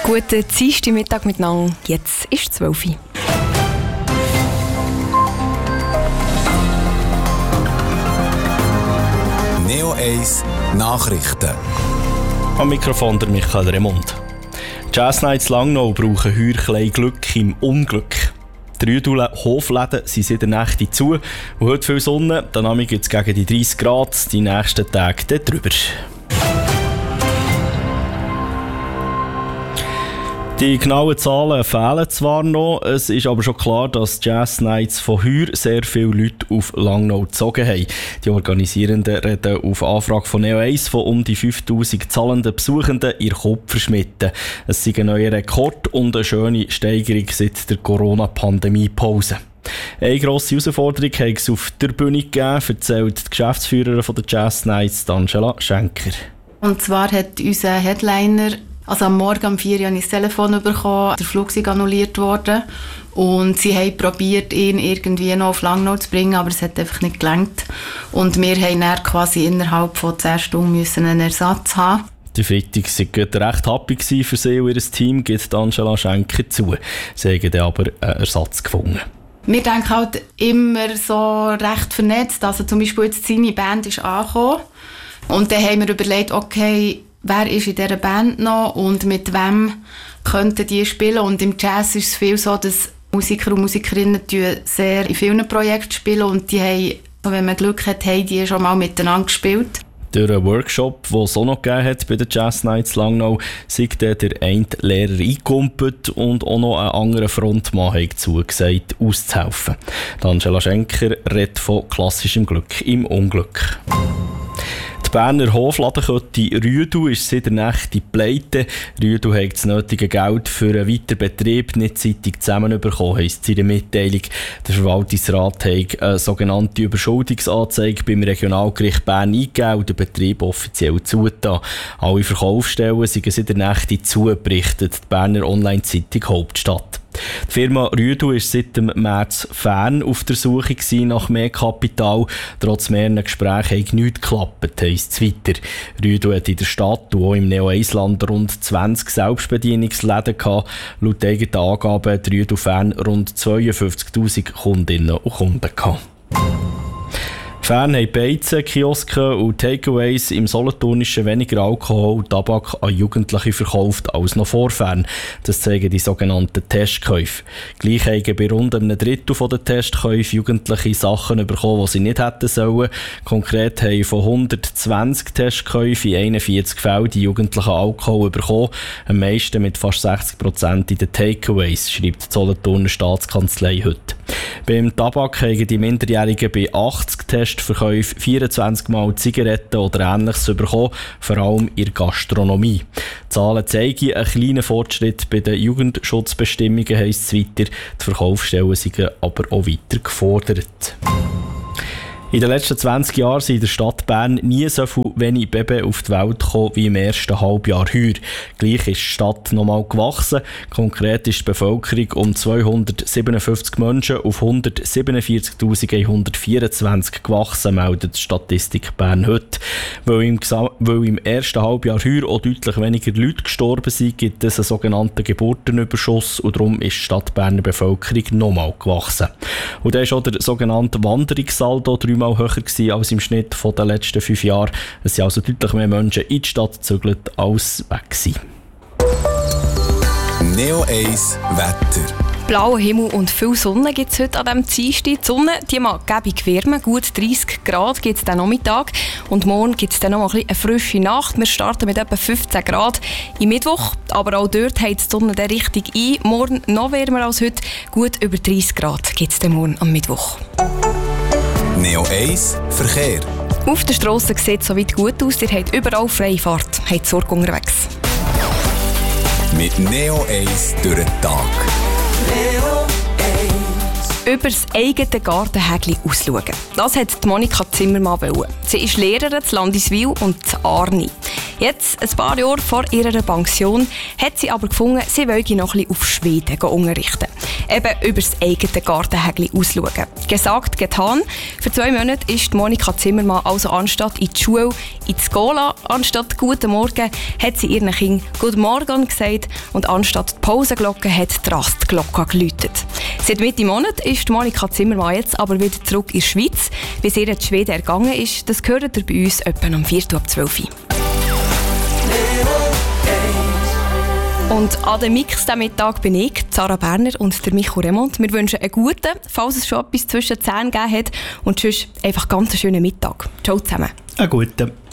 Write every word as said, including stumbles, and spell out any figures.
Guten Dienstagmittag miteinander. Jetzt ist zwölf Uhr. Neo eins Nachrichten. Am Mikrofon der Michael Remund. Jazz Nights Langnau brauchen heuer klein Glück im Unglück. Die Rüeduler Hofläden sind seit der Nacht zu und heute viel Sonne. Dann gibt es gegen die dreißig Grad, die nächsten Tage dann drüber. Die genauen Zahlen fehlen zwar noch, es ist aber schon klar, dass die Jazz Nights von heuer sehr viele Leute auf Langnau gezogen haben. Die Organisierenden reden auf Anfrage von Neo eins von um die fünftausend zahlenden Besuchenden ihr Kopf verschmitten. Es ist ein neuer Rekord und eine schöne Steigerung seit der Corona-Pandemie-Pause. Eine grosse Herausforderung hat es auf der Bühne gegeben, erzählt die Geschäftsführerin der Jazz Nights, Angela Schenker. Und zwar hat unser Headliner, also am Morgen um vier Uhr habe ich das Telefon bekommen, der Flug ist annulliert worden und sie haben probiert, ihn irgendwie noch auf Langnau zu bringen, aber es hat einfach nicht gelangt. Und wir haben dann quasi innerhalb von zehn Stunden müssen einen Ersatz haben. Der Freitag war recht happy für sie und ihr Team, gibt Angela Schenker zu. Sie haben dann aber einen Ersatz gefunden. Wir denken halt immer so recht vernetzt. Also zum Beispiel jetzt seine Band ist angekommen und dann haben wir überlegt, okay, wer ist in dieser Band noch und mit wem könnten die spielen. Und im Jazz ist es viel so, dass Musiker und Musikerinnen sehr in vielen Projekten spielen und die haben, wenn man Glück hat, haben die schon mal miteinander gespielt. Durch einen Workshop, den es auch noch gegeben hat bei den Jazz Nights Langnau, sind der eine Lehrer eingekumpelt und auch noch ein anderer Frontmann hat zugesagt, auszuhelfen. Angela Schenker redet von klassischem Glück im Unglück. Die Berner Hofladenkette Rüedu ist seit der Nacht in Pleite. Rüedu hat das nötige Geld für einen weiteren Betrieb nicht zeitig zusammenbekommen, heisst es in der Mitteilung. Der Verwaltungsrat hat eine sogenannte Überschuldungsanzeige beim Regionalgericht Bern eingegeben und den Betrieb offiziell zugetan. Alle Verkaufsstellen sind seit der Nacht zu, berichtet die Berner Online-Zeitung Hauptstadt. Die Firma Rüedu war seit dem März fern auf der Suche nach mehr Kapital. Trotz mehreren Gesprächen hat nichts geklappt, heisst es weiter. Rüedu hat in der Stadt und auch im Neo eins Land rund zwanzig Selbstbedienungsläden gehabt. Laut eigenen Angaben hat Rüedu fern rund zweiundfünfzigtausend Kundinnen und Kunden gehabt. Fern haben Beizen, Kioske und Takeaways im Solothurnischen weniger Alkohol und Tabak an Jugendliche verkauft als noch vor Fern. Das zeigen die sogenannten Testkäufe. Gleich haben bei rund einem Drittel der Testkäufe Jugendliche Sachen bekommen, die sie nicht hätten sollen. Konkret haben von hundertzwanzig Testkäufen in einundvierzig Fällen die Jugendlichen Alkohol bekommen. Am meisten mit fast sechzig Prozent in den Takeaways, schreibt die Solothurner Staatskanzlei heute. Beim Tabak haben die Minderjährigen bei achtzig Testverkäufen vierundzwanzig Mal Zigaretten oder Ähnliches bekommen, vor allem in der Gastronomie. Die Zahlen zeigen einen kleinen Fortschritt bei den Jugendschutzbestimmungen, heisst es weiter. Die Verkaufsstellen sind aber auch weiter gefordert. In den letzten zwanzig Jahren sind in der Stadt Bern nie so viele wenig Babys auf die Welt gekommen wie im ersten Halbjahr heuer. Gleich ist die Stadt nochmal gewachsen. Konkret ist die Bevölkerung um zweihundertsiebenundfünfzig Menschen auf hundertsiebenundvierzigtausendeinhundertvierundzwanzig gewachsen, meldet die Statistik Bern heute. Weil im, weil im ersten Halbjahr heuer auch deutlich weniger Leute gestorben sind, gibt es einen sogenannten Geburtenüberschuss und darum ist die Stadt Berner Bevölkerung nochmal gewachsen. Und da ist auch der sogenannte Wanderungssaldo dreimal höher gewesen als im Schnitt von den letzten fünf Jahren. Es sind also deutlich mehr Menschen in die Stadt gezügelt als weg gewesen. Neo eins Wetter. Blauer Himmel und viel Sonne gibt es heute an diesem Dienstag. Die Sonne die mag gäbig wärmen, gut dreißig Grad gibt es dann Nachmittag. Und morgen gibt es dann noch ein eine frische Nacht. Wir starten mit etwa fünfzehn Grad im Mittwoch. Aber auch dort heizt die Sonne dann richtig ein. Morgen noch wärmer als heute. Gut über dreißig Grad gibt es dann morgen am Mittwoch. Neo eins Verkehr. Auf der Strasse sieht es soweit gut aus. Ihr habt überall Freifahrt. Habt Sorge unterwegs. Mit Neo eins durch den Tag. Neo eins. Über das eigene Gartenhägli ausschauen. Das hat die Monika Zimmermann wollen. Sie ist Lehrerin zu Landiswil und zu Arni. Jetzt, ein paar Jahre vor ihrer Pension, hat sie aber gefunden, sie wolle noch ein bisschen auf Schweden unterrichten. eben über das eigene Gartenhägli ausschauen. Gesagt, getan. Für zwei Monate ist Monika Zimmermann also anstatt in die Schule, in die Skola, anstatt «Guten Morgen» hat sie ihren Kindern «Guten Morgen» gesagt und anstatt die Pausenglocke hat die Rastglocke geläutet. Seit Mitte Monat ist Monika Zimmermann jetzt aber wieder zurück in die Schweiz. Wie es ihr in Schweden ergangen ist, das hört ihr bei uns etwa um Viertel ab zwölf Uhr. Und an dem Mix diesen Mittag bin ich, Sarah Berner und der Michael Remont. Wir wünschen einen guten, falls es schon etwas zwischen den Zähnen gegeben hat. Und sonst einfach ganz einen schönen Mittag. Ciao zusammen. Einen guten.